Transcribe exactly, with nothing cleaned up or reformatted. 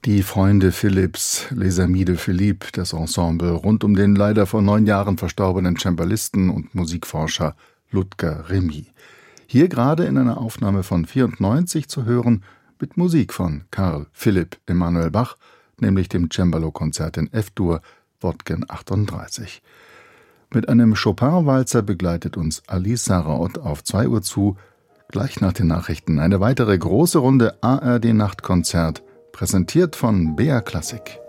Die Freunde Philipps, Les Amis de Philippe, das Ensemble rund um den leider vor neun Jahren verstorbenen Cembalisten und Musikforscher Ludger Remy. Hier gerade in einer Aufnahme von vierundneunzig zu hören, mit Musik von Carl Philipp Emanuel Bach, nämlich dem Cembalo-Konzert in F-Dur, Wodgen achtunddreißig. Mit einem Chopin-Walzer begleitet uns Alice Sarraut auf zwei Uhr zu. Gleich nach den Nachrichten eine weitere große Runde A R D-Nachtkonzert, präsentiert von B R Klassik.